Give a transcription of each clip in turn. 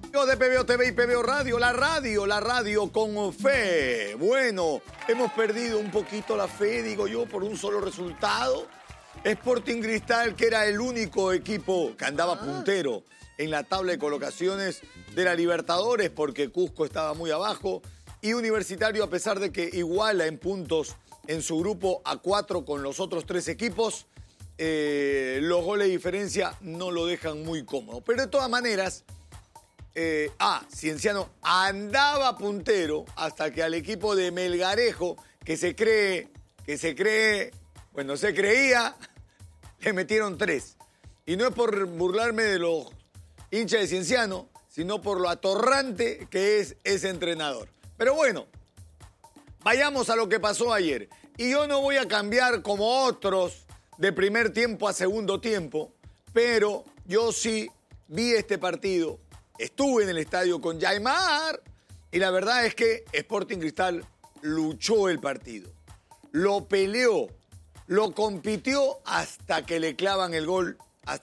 Yo de PBO TV y PBO Radio, la radio con fe. Bueno, hemos perdido un poquito la fe, digo yo, por un solo resultado. Sporting Cristal, que era el único equipo que andaba puntero en la tabla de colocaciones de la Libertadores, porque Cusco estaba muy abajo, y Universitario, a pesar de que iguala en puntos en su grupo a 4 con los otros 3 equipos, los goles de diferencia no lo dejan muy cómodo. Pero de todas maneras, Cienciano andaba puntero hasta que al equipo de Melgarejo, que se creía, le metieron 3. Y no es por burlarme de los hinchas de Cienciano, sino por lo atorrante que es ese entrenador. Pero bueno, vayamos a lo que pasó ayer. Y yo no voy a cambiar como otros de primer tiempo a segundo tiempo, pero yo sí vi este partido. Estuve en el estadio con Yaimar y la verdad es que Sporting Cristal luchó el partido. Lo peleó, lo compitió hasta que le clavan el gol.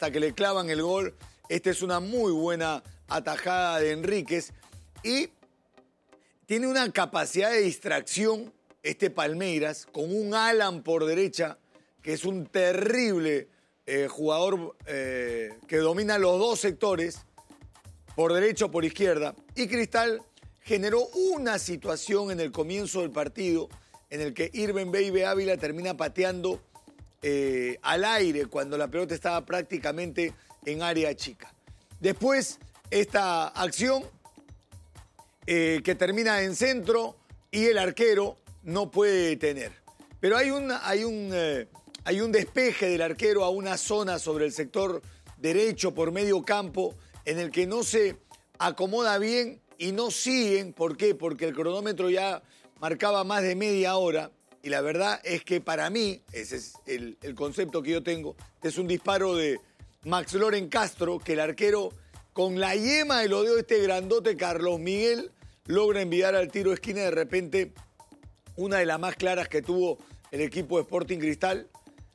Esta es una muy buena atajada de Enríquez y tiene una capacidad de distracción este Palmeiras con un Alan por derecha que es un terrible jugador que domina los dos sectores, por derecha o por izquierda, y Cristal generó una situación en el comienzo del partido en el que Irving Baby Ávila termina pateando al aire cuando la pelota estaba prácticamente en área chica. Después, esta acción que termina en centro y el arquero no puede detener. Pero hay un despeje del arquero a una zona sobre el sector derecho por medio campo en el que no se acomoda bien y no siguen. ¿Por qué? Porque el cronómetro ya marcaba más de media hora y la verdad es que para mí, ese es el concepto que yo tengo, es un disparo de Max Loren Castro que el arquero con la yema de los dedos de este grandote Carlos Miguel logra enviar al tiro de esquina. De repente, una de las más claras que tuvo el equipo de Sporting Cristal.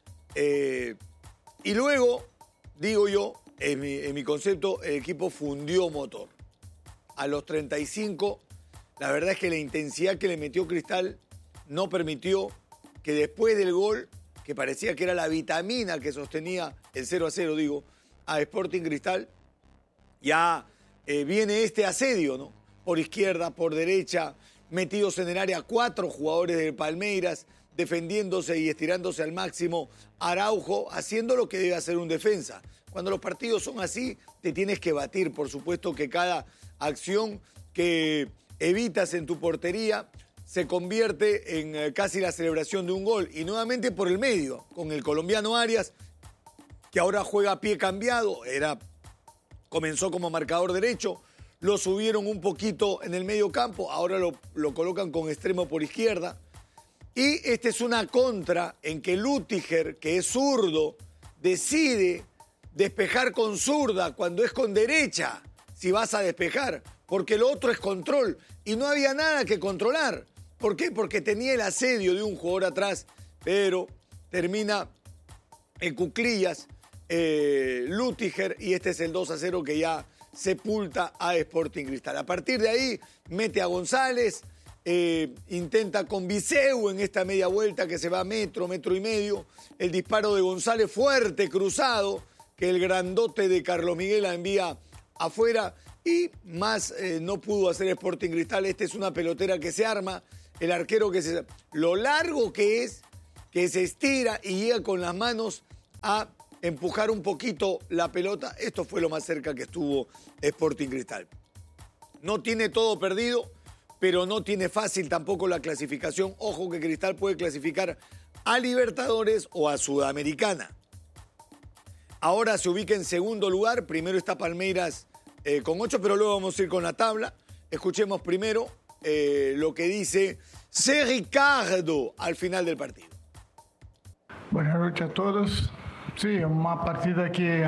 Y luego, digo yo, en mi concepto, el equipo fundió motor. A los 35, la verdad es que la intensidad que le metió Cristal no permitió que después del gol, que parecía que era la vitamina que sostenía el 0-0, a Sporting Cristal, ya viene este asedio, ¿no? Por izquierda, por derecha, metidos en el área 4 jugadores del Palmeiras, defendiéndose y estirándose al máximo. Araujo haciendo lo que debe hacer un defensa. Cuando los partidos son así, te tienes que batir. Por supuesto que cada acción que evitas en tu portería se convierte en casi la celebración de un gol. Y nuevamente por el medio, con el colombiano Arias, que ahora juega a pie cambiado. Comenzó como marcador derecho, lo subieron un poquito en el medio campo, ahora lo colocan con extremo por izquierda. Y esta es una contra en que Lütticher, que es zurdo, decide despejar con zurda cuando es con derecha, si vas a despejar, porque lo otro es control. Y no había nada que controlar. ¿Por qué? Porque tenía el asedio de un jugador atrás, pero termina en cuclillas Lütticher y este es el 2-0 que ya sepulta a Sporting Cristal. A partir de ahí mete a González, intenta con Viseu en esta media vuelta que se va metro y medio. El disparo de González fuerte, cruzado, que el grandote de Carlos Miguel la envía afuera y más no pudo hacer Sporting Cristal. Esta es una pelotera que se arma, el arquero lo largo que se estira y llega con las manos a empujar un poquito la pelota. Esto fue lo más cerca que estuvo Sporting Cristal. No tiene todo perdido, pero no tiene fácil tampoco la clasificación. Ojo que Cristal puede clasificar a Libertadores o a Sudamericana. Ahora se ubica en segundo lugar. Primero está Palmeiras con 8, pero luego vamos a ir con la tabla. Escuchemos primero lo que dice C. Ricardo al final del partido. Buenas noches a todos. Sí, una partida que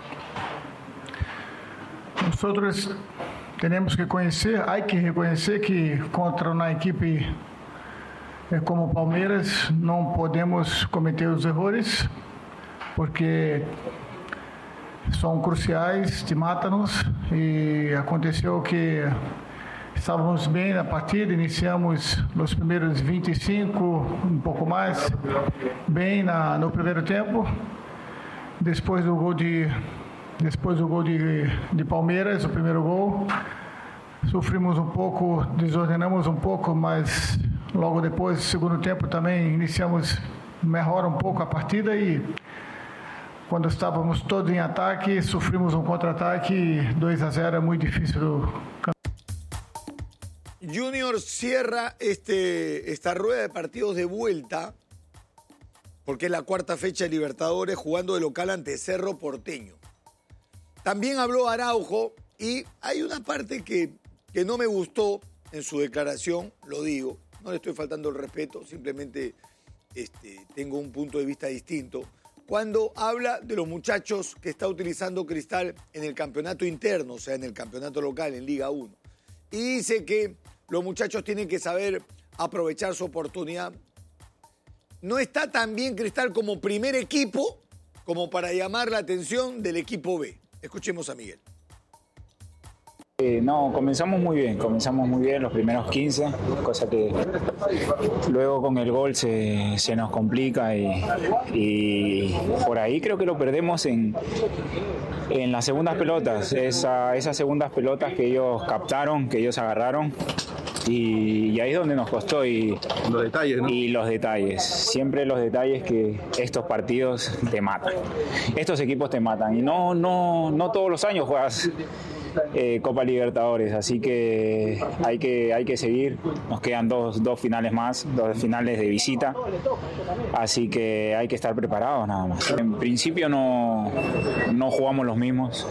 nosotros tenemos que conocer, hay que reconocer que contra una equipe como Palmeiras no podemos cometer os errores, porque são cruciais, te matam-nos, e aconteceu que estávamos bem na partida, iniciamos os primeiros 25, um pouco mais, bem no primeiro tempo. Depois do gol de Palmeiras, o primeiro gol, sofrimos um pouco, desordenamos um pouco, mas logo depois, no segundo tempo, também iniciamos melhor um pouco a partida e quando estávamos todos em ataque, sofrimos um contra-ataque e 2-0 é muito difícil do Junior cierra esta rueda de partidos de vuelta, porque es la cuarta fecha de Libertadores, jugando de local ante Cerro Porteño. También habló Araujo y hay una parte que no me gustó en su declaración, lo digo, no le estoy faltando el respeto, simplemente tengo un punto de vista distinto. Cuando habla de los muchachos que está utilizando Cristal en el campeonato interno, o sea, en el campeonato local, en Liga 1. Y dice que los muchachos tienen que saber aprovechar su oportunidad. No está tan bien Cristal como primer equipo como para llamar la atención del equipo B. Escuchemos a Miguel. No, comenzamos muy bien los primeros 15, cosa que luego con el gol se nos complica y por ahí creo que lo perdemos en las segundas pelotas, esas segundas pelotas que ellos captaron, que ellos agarraron. Y ahí es donde nos costó y los detalles, ¿no? Y los detalles, siempre los detalles que estos partidos te matan, estos equipos te matan y no todos los años juegas Copa Libertadores, así que hay que seguir, nos quedan dos finales más, 2 finales de visita, así que hay que estar preparados nada más. En principio no jugamos los mismos,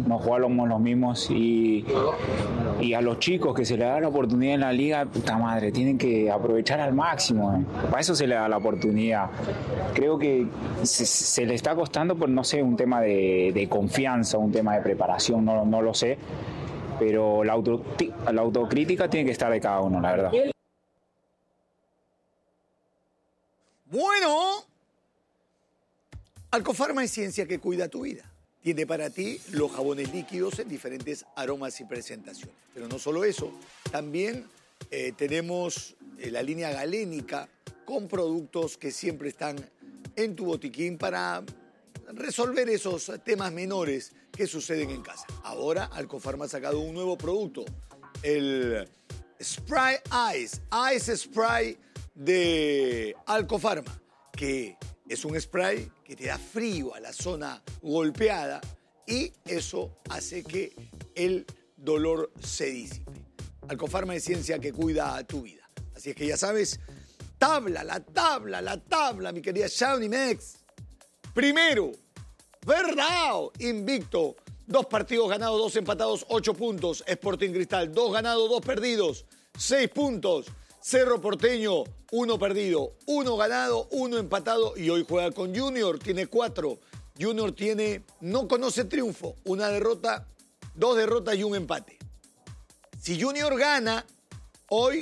y a los chicos que se les da la oportunidad en la liga, puta madre, tienen que aprovechar al máximo, para eso se les da la oportunidad. Creo que se le está costando por, no sé, un tema de confianza, un tema de preparación, no lo sé, pero la autocrítica tiene que estar de cada uno, la verdad. Bueno, Alcofarma es ciencia que cuida tu vida. Tiene para ti los jabones líquidos en diferentes aromas y presentaciones. Pero no solo eso, también tenemos la línea galénica con productos que siempre están en tu botiquín para resolver esos temas menores que suceden en casa. Ahora Alcofarma ha sacado un nuevo producto, el Spray Ice Spray de Alcofarma, que es un spray que te da frío a la zona golpeada y eso hace que el dolor se disipe. Alcofarma es ciencia que cuida tu vida. Así es que ya sabes, la tabla, mi querida Shawnee Mex. Primero, Verdao, invicto. 2 partidos ganados, 2 empatados, 8 puntos. Sporting Cristal, 2 ganados, 2 perdidos, 6 puntos. Cerro Porteño, 1 perdido, 1 ganado, 1 empatado. Y hoy juega con Junior, tiene 4. Junior no conoce triunfo, 1 derrota, 2 derrotas y 1 empate. Si Junior gana, hoy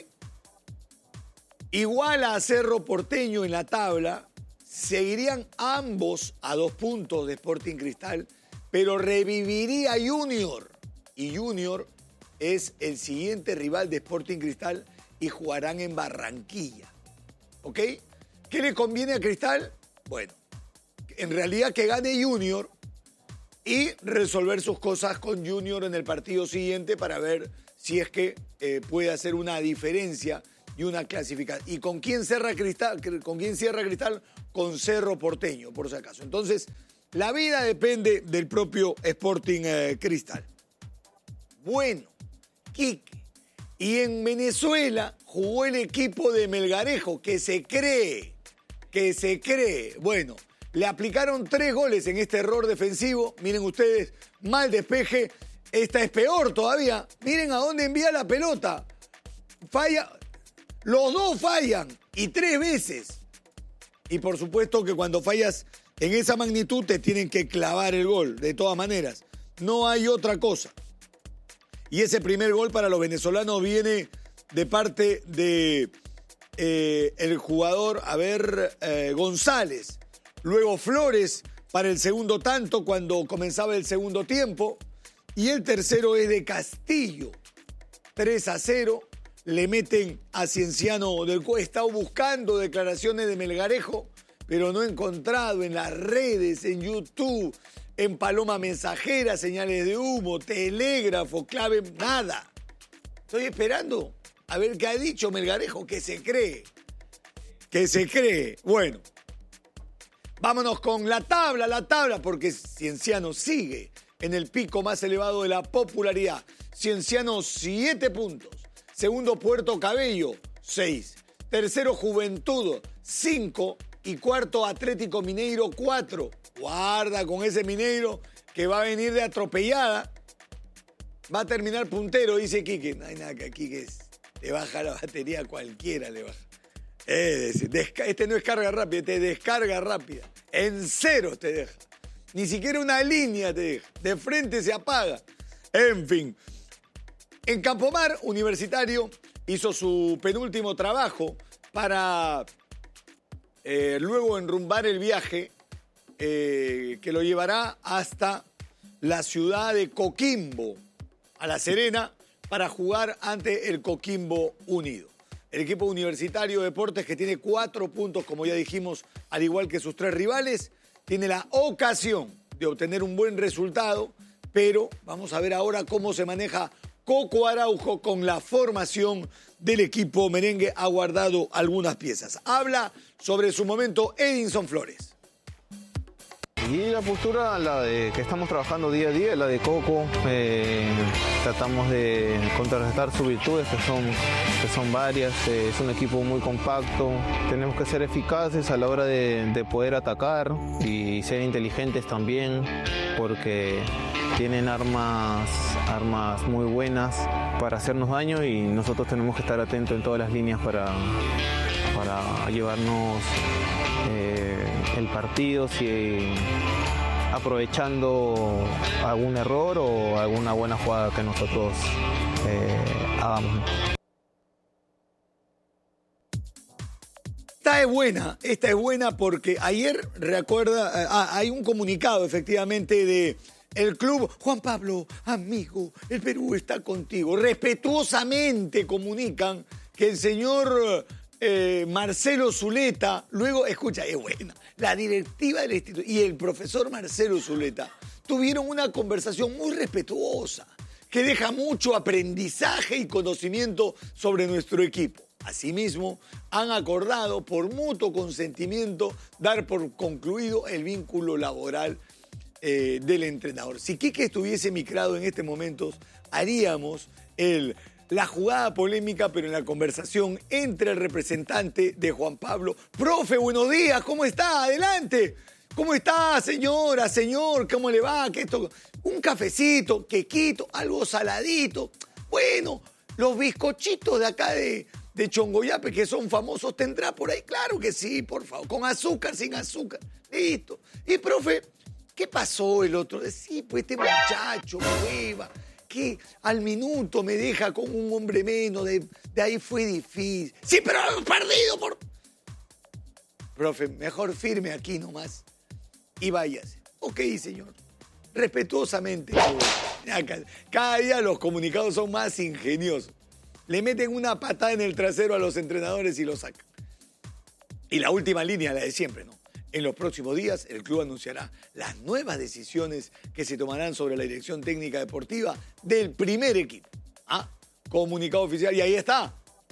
iguala a Cerro Porteño en la tabla. Seguirían ambos a 2 puntos de Sporting Cristal, pero reviviría Junior. Y Junior es el siguiente rival de Sporting Cristal y jugarán en Barranquilla. ¿Ok? ¿Qué le conviene a Cristal? Bueno, en realidad que gane Junior y resolver sus cosas con Junior en el partido siguiente para ver si es que puede hacer una diferencia y una clasificación. ¿Y con quién cierra Cristal? Con Cerro Porteño, por si acaso. Entonces, la vida depende del propio Sporting Cristal. Bueno, Quique. Y en Venezuela jugó el equipo de Melgarejo, que se cree. Bueno, le aplicaron 3 goles en este error defensivo. Miren ustedes, mal despeje. Esta es peor todavía. Miren a dónde envía la pelota. Falla. Los 2 fallan y 3 veces. Y por supuesto que cuando fallas en esa magnitud te tienen que clavar el gol, de todas maneras. No hay otra cosa. Y ese primer gol para los venezolanos viene de parte de el jugador, González. Luego Flores para el segundo tanto cuando comenzaba el segundo tiempo. Y el tercero es de Castillo. 3-0. Le meten a Cienciano del Cuadro. He estado buscando declaraciones de Melgarejo, pero no he encontrado en las redes, en YouTube, en Paloma Mensajera, señales de humo, telégrafo, clave, nada. Estoy esperando a ver qué ha dicho Melgarejo, que se cree. Que se cree. Bueno, vámonos con la tabla, porque Cienciano sigue en el pico más elevado de la popularidad. Cienciano, 7 puntos. Segundo, Puerto Cabello, 6. Tercero, Juventud, 5. Y cuarto, Atlético Mineiro, 4. Guarda con ese Mineiro que va a venir de atropellada. Va a terminar puntero, dice Quique. No hay nada que Quique le baja la batería a cualquiera, le baja. Este no es carga rápida, te descarga rápida. En 0 te deja. Ni siquiera una línea te deja. De frente se apaga. En fin. En Campomar, Universitario hizo su penúltimo trabajo para luego enrumbar el viaje que lo llevará hasta la ciudad de Coquimbo, a La Serena, para jugar ante el Coquimbo Unido. El equipo Universitario de Deportes, que tiene 4 puntos, como ya dijimos, al igual que sus 3 rivales, tiene la ocasión de obtener un buen resultado, pero vamos a ver ahora cómo se maneja Coco Araujo con la formación del equipo merengue. Ha guardado algunas piezas. Habla sobre su momento Edinson Flores. Y la postura, la de que estamos trabajando día a día, la de Coco. Tratamos de contrarrestar sus virtudes, que son varias. Es un equipo muy compacto. Tenemos que ser eficaces a la hora de poder atacar y ser inteligentes también, porque tienen armas muy buenas para hacernos daño y nosotros tenemos que estar atentos en todas las líneas para llevarnos el partido, si aprovechando algún error o alguna buena jugada que nosotros hagamos. Esta es buena porque ayer, recuerda, hay un comunicado efectivamente de el club. Juan Pablo, amigo, el Perú está contigo. Respetuosamente comunican que el señor Marcelo Zuleta, luego, escucha, es buena, la directiva del instituto y el profesor Marcelo Zuleta tuvieron una conversación muy respetuosa que deja mucho aprendizaje y conocimiento sobre nuestro equipo. Asimismo, han acordado por mutuo consentimiento dar por concluido el vínculo laboral del entrenador. Si Quique estuviese micrado en este momento, haríamos la jugada polémica, pero en la conversación entre el representante de Juan Pablo. Profe, buenos días, ¿cómo está? Adelante. ¿Cómo está, señora, señor? ¿Cómo le va? ¿Qué esto? Un cafecito, quequito, algo saladito. Bueno, los bizcochitos de acá de Chongoyape, que son famosos, ¿tendrá por ahí? Claro que sí, por favor. Con azúcar, sin azúcar. Listo. Y, profe, ¿qué pasó el otro? Sí, pues este muchacho, hueva, que al minuto me deja con un hombre menos, de ahí fue difícil. Sí, pero hemos perdido por... Profe, mejor firme aquí nomás y váyase. Ok, señor. Respetuosamente. Cada día los comunicados son más ingeniosos. Le meten una patada en el trasero a los entrenadores y los sacan. Y la última línea, la de siempre, ¿no? En los próximos días, el club anunciará las nuevas decisiones que se tomarán sobre la dirección técnica deportiva del primer equipo. Comunicado oficial, y ahí está.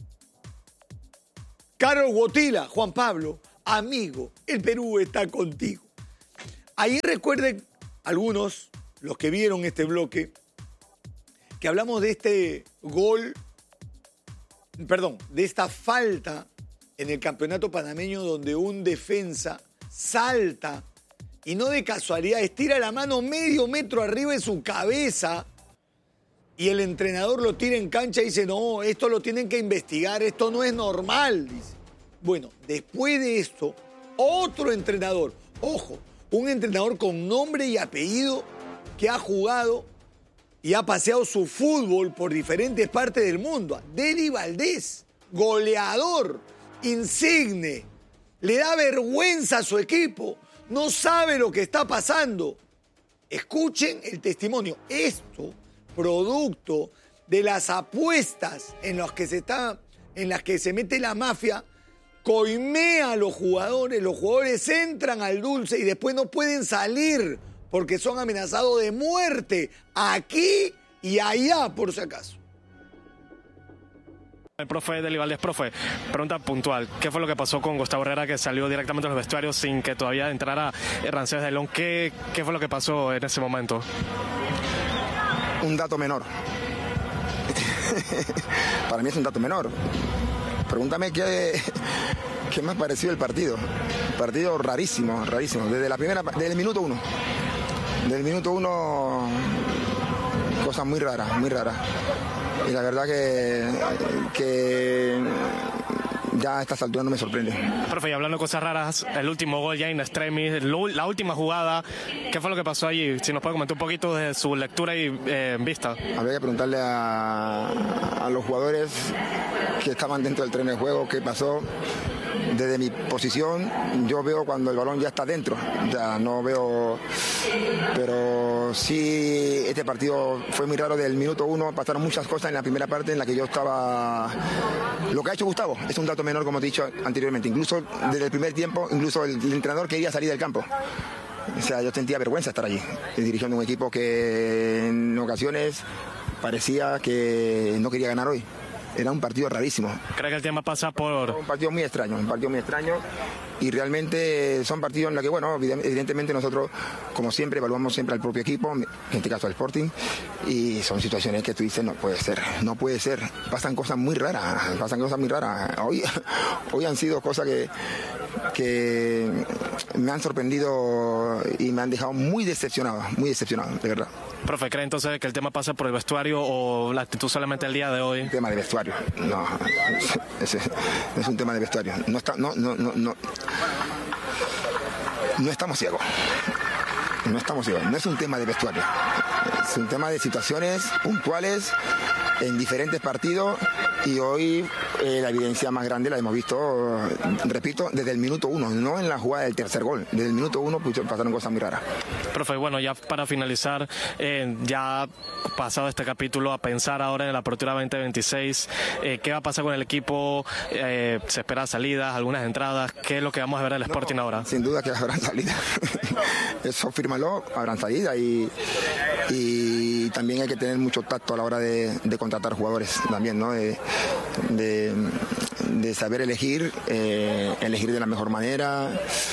Carlos Guotila, Juan Pablo, amigo, el Perú está contigo. Ahí recuerden algunos, los que vieron este bloque, que hablamos de este gol, de esta falta en el campeonato panameño donde un defensa salta y no de casualidad estira la mano medio metro arriba de su cabeza y el entrenador lo tira en cancha y dice, no, esto lo tienen que investigar, esto no es normal, dice. Bueno, después de esto, otro entrenador, ojo, un entrenador con nombre y apellido que ha jugado y ha paseado su fútbol por diferentes partes del mundo, Deli Valdés, goleador, insigne, le da vergüenza a su equipo no sabe lo que está pasando. Escuchen el testimonio. Esto, producto de las apuestas en las que se mete la mafia, coimea a los jugadores entran al dulce y después no pueden salir porque son amenazados de muerte aquí y allá, por si acaso. El profe Deli Valdés, profe, pregunta puntual. ¿Qué fue lo que pasó con Gustavo Herrera, que salió directamente a los vestuarios sin que todavía entrara Rancés de León? ¿Qué fue lo que pasó en ese momento? Un dato menor. Para mí es un dato menor. Pregúntame qué me ha parecido el partido. Partido rarísimo, rarísimo. Desde el minuto 1. Desde el minuto 1, cosas muy raras, muy raras. Y la verdad que ya a estas alturas no me sorprende. Profe, y hablando de cosas raras, el último gol ya in extremis, la última jugada, ¿qué fue lo que pasó allí? Si nos puede comentar un poquito de su lectura y vista. Habría que preguntarle a los jugadores que estaban dentro del tren de juego qué pasó. Desde mi posición, yo veo cuando el balón ya está dentro, ya no veo, pero sí, este partido fue muy raro. Del minuto 1 pasaron muchas cosas en la primera parte en la que yo estaba. Lo que ha hecho Gustavo es un dato menor, como te he dicho anteriormente, incluso desde el primer tiempo, incluso el entrenador quería salir del campo. O sea, yo sentía vergüenza estar allí, dirigiendo un equipo que en ocasiones parecía que no quería ganar hoy. Era un partido rarísimo. ¿Cree que el tema pasa por...? Un partido muy extraño, y realmente son partidos en los que, bueno, evidentemente nosotros, como siempre, evaluamos siempre al propio equipo, en este caso al Sporting, y son situaciones que tú dices, no puede ser, pasan cosas muy raras. Hoy han sido cosas que me han sorprendido y me han dejado muy decepcionado, de verdad. Profe, ¿cree entonces que el tema pasa por el vestuario o la actitud solamente el día de hoy? Un tema de vestuario, no, es un tema de vestuario. No estamos ciegos. No es un tema de vestuario. Es un tema de situaciones puntuales en diferentes partidos, y hoy la evidencia más grande la hemos visto, repito, desde el minuto 1, no en la jugada del tercer gol. Desde el minuto 1 pasaron cosas muy raras. Profe, bueno, ya para finalizar, ya pasado este capítulo, a pensar ahora en la apertura 2026, ¿qué va a pasar con el equipo? ¿Se espera salidas, algunas entradas? ¿Qué es lo que vamos a ver del Sporting ahora? Sin duda que habrán salidas. Eso fírmalo, habrán salidas, y también hay que tener mucho tacto a la hora de contratar jugadores también, ¿no? De saber elegir de la mejor manera,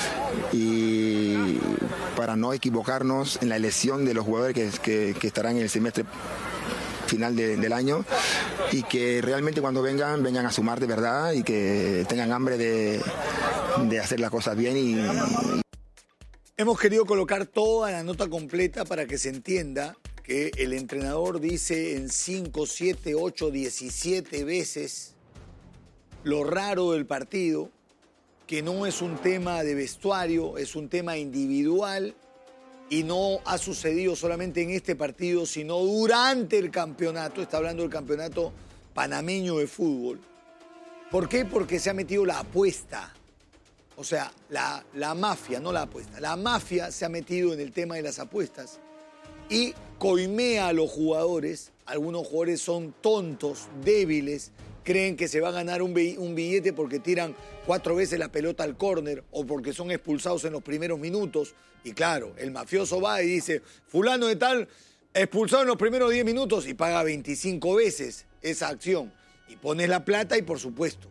y para no equivocarnos en la elección de los jugadores que estarán en el semestre final del año, y que realmente cuando vengan a sumar de verdad, y que tengan hambre de hacer las cosas bien. Hemos querido colocar toda la nota completa para que se entienda que el entrenador dice en 5, 7, 8, 17 veces lo raro del partido, que no es un tema de vestuario, es un tema individual, y no ha sucedido solamente en este partido, sino durante el campeonato. Está hablando del campeonato panameño de fútbol. ¿Por qué? Porque se ha metido la apuesta. O sea, la mafia, no la apuesta. La mafia se ha metido en el tema de las apuestas y coimea a los jugadores. Algunos jugadores son tontos, débiles, creen que se va a ganar un billete porque tiran 4 veces la pelota al córner o porque son expulsados en los primeros minutos. Y claro, el mafioso va y dice, fulano de tal, expulsado en los primeros 10 minutos, y paga 25 veces esa acción. Y pones la plata y por supuesto.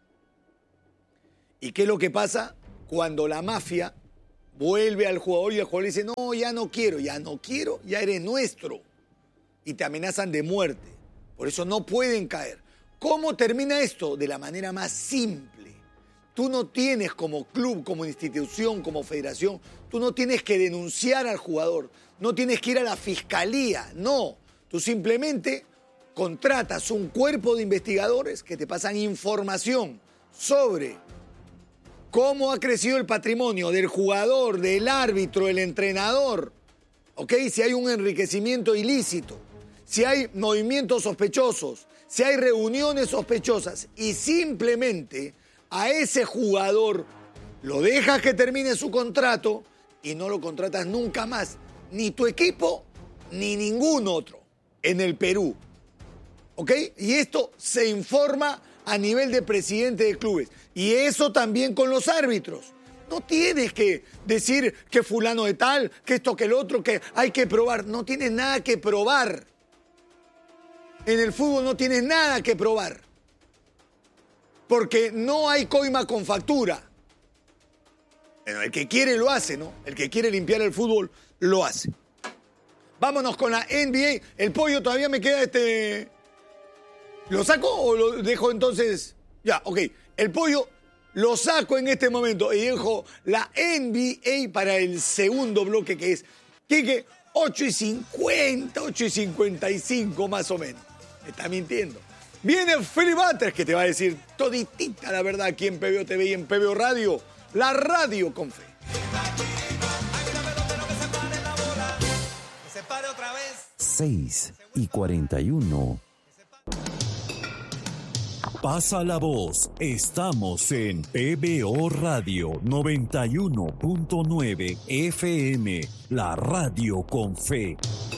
¿Y qué es lo que pasa? Cuando la mafia vuelve al jugador y el jugador dice, no, ya no quiero, ya eres nuestro. Y te amenazan de muerte. Por eso no pueden caer. ¿Cómo termina esto? De la manera más simple. Tú no tienes como club, como institución, como federación, tú no tienes que denunciar al jugador, no tienes que ir a la fiscalía, no. Tú simplemente contratas un cuerpo de investigadores que te pasan información sobre cómo ha crecido el patrimonio del jugador, del árbitro, del entrenador, ¿ok? Si hay un enriquecimiento ilícito, si hay movimientos sospechosos, si hay reuniones sospechosas, y simplemente a ese jugador lo dejas que termine su contrato y no lo contratas nunca más, ni tu equipo, ni ningún otro en el Perú. ¿Ok? Y esto se informa a nivel de presidente de clubes. Y eso también con los árbitros. No tienes que decir que fulano de tal, que esto, que el otro, que hay que probar. No tienes nada que probar. En el fútbol no tienes nada que probar. Porque no hay coima con factura. Bueno, el que quiere lo hace, ¿no? El que quiere limpiar el fútbol lo hace. Vámonos con la NBA. El Pollo todavía me queda ¿Lo saco o lo dejo entonces? Ya, ok. El Pollo lo saco en este momento y dejo la NBA para el segundo bloque, que es, Quique, 8:50, 8:55 más o menos. Me está mintiendo. Viene Philly Butters, que te va a decir toditita la verdad aquí en PBO TV y en PBO Radio, la radio con fe. 6:41. Pasa la voz. Estamos en PBO Radio 91.9 FM, la radio con fe.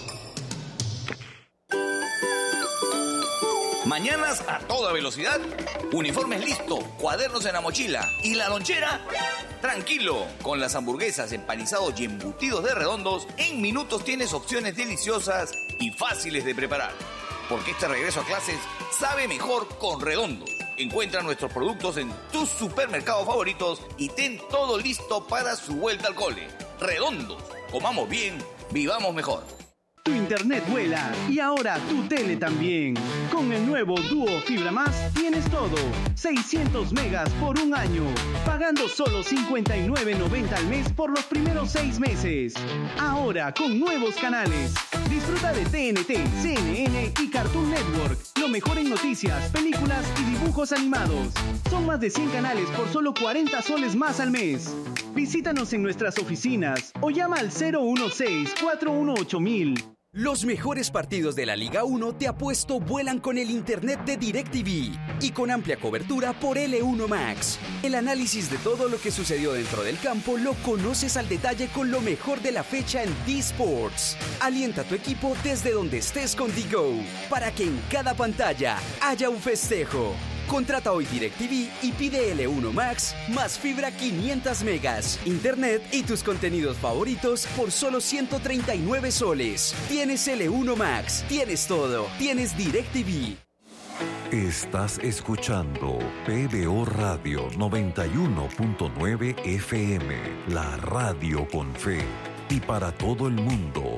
Mañanas a toda velocidad, uniformes listo, cuadernos en la mochila y la lonchera. Tranquilo, con las hamburguesas, empanizados y embutidos de Redondos, en minutos tienes opciones deliciosas y fáciles de preparar. Porque este regreso a clases sabe mejor con Redondos. Encuentra nuestros productos en tus supermercados favoritos y ten todo listo para su vuelta al cole. Redondos, comamos bien, vivamos mejor. Tu internet vuela y ahora tu tele también. Con el nuevo Duo Fibra Más tienes todo. 600 megas por un año. Pagando solo $59.90 al mes por los primeros 6 meses. Ahora con nuevos canales. Disfruta de TNT, CNN y Cartoon Network. Lo mejor en noticias, películas y dibujos animados. Son más de 100 canales por solo 40 soles más al mes. Visítanos en nuestras oficinas o llama al 016-418-1000. Los mejores partidos de la Liga 1 te apuesto vuelan con el internet de DirecTV y con amplia cobertura por L1 Max. El análisis de todo lo que sucedió dentro del campo lo conoces al detalle con lo mejor de la fecha en D-Sports. Alienta a tu equipo desde donde estés con D-Go para que en cada pantalla haya un festejo. Contrata hoy DirecTV y pide L1 Max más fibra 500 megas, internet y tus contenidos favoritos por solo 139 soles. Tienes L1 Max, tienes todo, tienes DirecTV. Estás escuchando PBO Radio 91.9 FM, la radio con fe. Y para todo el mundo,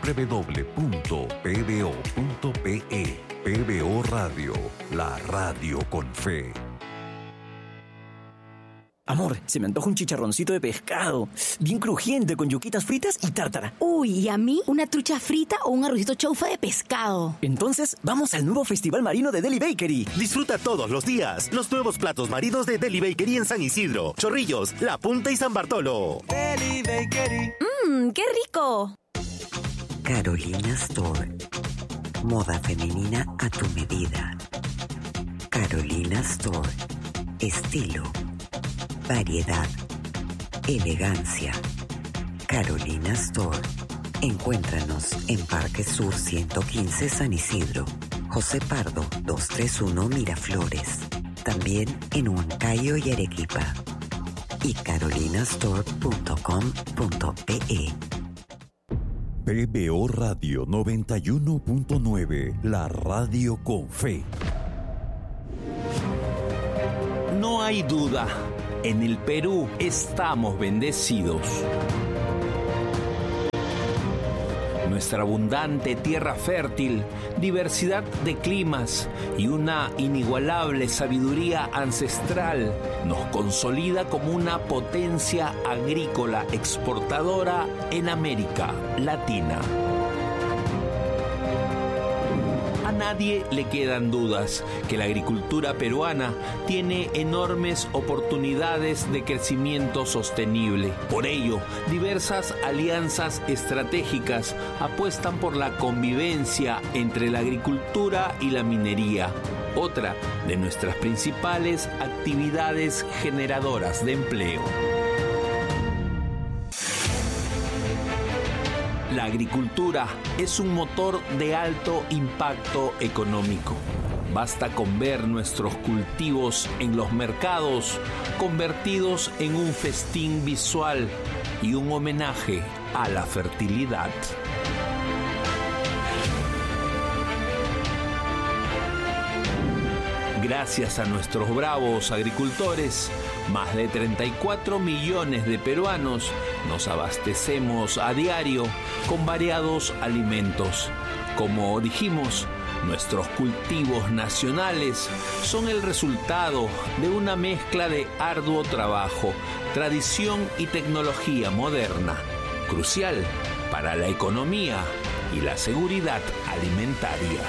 www.pbo.pe. PBO Radio, la radio con fe. Amor, se me antoja un chicharroncito de pescado, bien crujiente, con yuquitas fritas y tártara. Uy, ¿y a mí? ¿Una trucha frita o un arrocito chaufa de pescado? Entonces, vamos al nuevo Festival Marino de Deli Bakery. Disfruta todos los días los nuevos platos marinos de Deli Bakery en San Isidro, Chorrillos, La Punta y San Bartolo. Deli Bakery. ¡Qué rico! Carolina Store. Moda femenina a tu medida. Carolina Store. Estilo, variedad, elegancia. Carolina Store. Encuéntranos en Parque Sur 115 San Isidro, José Pardo 231 Miraflores. También en Huancayo y Arequipa. Y carolinastore.com.pe. PBO Radio 91.9, la radio con fe. No hay duda, en el Perú estamos bendecidos. Nuestra abundante tierra fértil, diversidad de climas y una inigualable sabiduría ancestral nos consolida como una potencia agrícola exportadora en América Latina. A nadie le quedan dudas que la agricultura peruana tiene enormes oportunidades de crecimiento sostenible. Por ello, diversas alianzas estratégicas apuestan por la convivencia entre la agricultura y la minería, otra de nuestras principales actividades generadoras de empleo. La agricultura es un motor de alto impacto económico. Basta con ver nuestros cultivos en los mercados convertidos en un festín visual y un homenaje a la fertilidad. Gracias a nuestros bravos agricultores, más de 34 millones de peruanos nos abastecemos a diario con variados alimentos. Como dijimos, nuestros cultivos nacionales son el resultado de una mezcla de arduo trabajo, tradición y tecnología moderna, crucial para la economía y la seguridad alimentaria.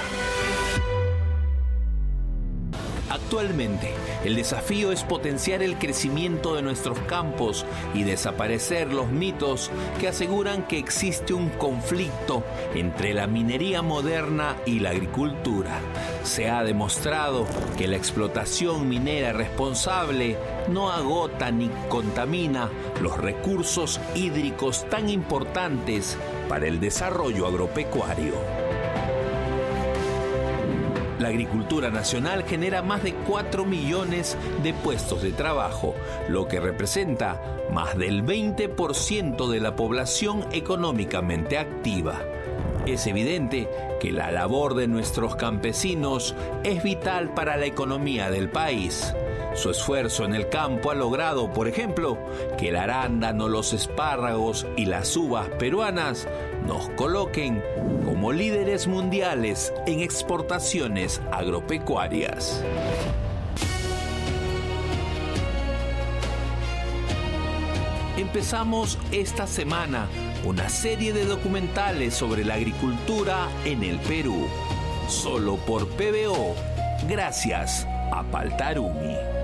Actualmente, el desafío es potenciar el crecimiento de nuestros campos y desaparecer los mitos que aseguran que existe un conflicto entre la minería moderna y la agricultura. Se ha demostrado que la explotación minera responsable no agota ni contamina los recursos hídricos tan importantes para el desarrollo agropecuario. La agricultura nacional genera más de 4 millones de puestos de trabajo, lo que representa más del 20% de la población económicamente activa. Es evidente que la labor de nuestros campesinos es vital para la economía del país. Su esfuerzo en el campo ha logrado, por ejemplo, que el arándano, los espárragos y las uvas peruanas nos coloquen como líderes mundiales en exportaciones agropecuarias. Empezamos esta semana una serie de documentales sobre la agricultura en el Perú, solo por PBO, gracias a Paltarumi.